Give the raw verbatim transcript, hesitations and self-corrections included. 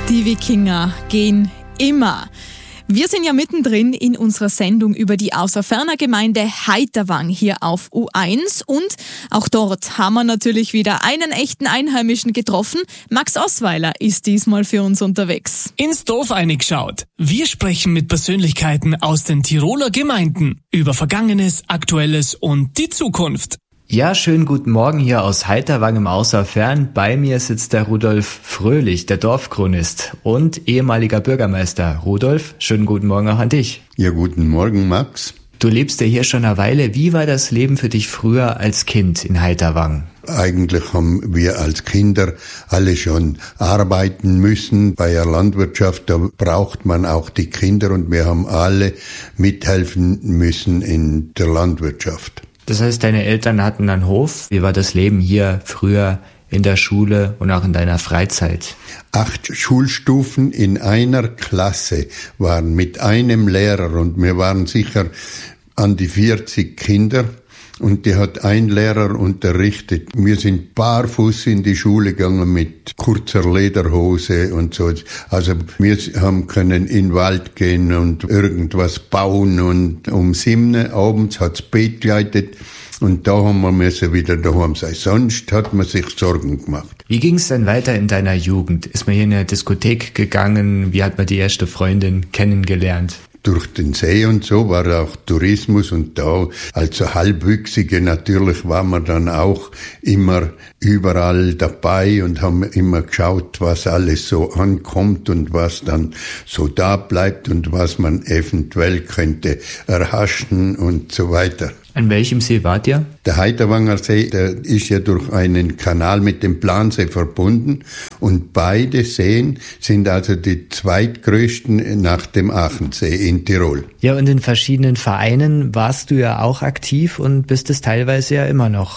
Die Wikinger gehen immer. Wir sind ja mittendrin in unserer Sendung über die Außerferner Gemeinde Heiterwang hier auf U eins und auch dort haben wir natürlich wieder einen echten Einheimischen getroffen. Max Osweiler ist diesmal für uns unterwegs. Ins Dorf eingeschaut. Wir sprechen mit Persönlichkeiten aus den Tiroler Gemeinden über Vergangenes, Aktuelles und die Zukunft. Ja, schönen guten Morgen hier aus Heiterwang im Außerfern. Bei mir sitzt der Rudolf Fröhlich, der Dorfchronist und ehemaliger Bürgermeister. Rudolf, schönen guten Morgen auch an dich. Ja, guten Morgen, Max. Du lebst ja hier schon eine Weile. Wie war das Leben für dich früher als Kind in Heiterwang? Eigentlich haben wir als Kinder alle schon arbeiten müssen. Bei der Landwirtschaft, da braucht man auch die Kinder und wir haben alle mithelfen müssen in der Landwirtschaft. Das heißt, deine Eltern hatten einen Hof. Wie war das Leben hier früher in der Schule und auch in deiner Freizeit? Acht Schulstufen in einer Klasse waren mit einem Lehrer und wir waren sicher an die vierzig Kinder. Und die hat ein Lehrer unterrichtet. Wir sind barfuß in die Schule gegangen mit kurzer Lederhose und so. Also wir haben können in den Wald gehen und irgendwas bauen und um sieben abends hat's Bett geleitet und da haben wir müssen wieder daheim sein. Sonst hat man sich Sorgen gemacht. Wie ging's denn weiter in deiner Jugend? Ist man hier in eine Diskothek gegangen? Wie hat man die erste Freundin kennengelernt? Durch den See und so war auch Tourismus und da, also Halbwüchsige natürlich, waren wir dann auch immer überall dabei und haben immer geschaut, was alles so ankommt und was dann so da bleibt und was man eventuell könnte erhaschen und so weiter. An welchem See wart ihr? Der Heiterwanger See, der ist ja durch einen Kanal mit dem Plansee verbunden und beide Seen sind also die zweitgrößten nach dem Aachensee in Tirol. Ja, und in verschiedenen Vereinen warst du ja auch aktiv und bist es teilweise ja immer noch.